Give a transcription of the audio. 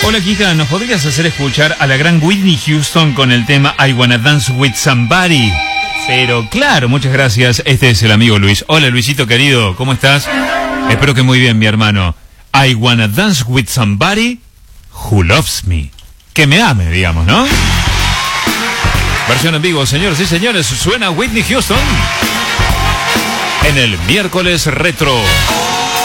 Hola Kika, ¿nos podrías hacer escuchar a la gran Whitney Houston con el tema I Wanna Dance With Somebody? Pero claro, muchas gracias. Este es el amigo Luis. Hola Luisito querido, ¿cómo estás? Espero que muy bien, mi hermano. I Wanna Dance With Somebody Who Loves Me. Que me ame, digamos, ¿no? Versión en vivo, señores y señores. Suena Whitney Houston en el miércoles retro.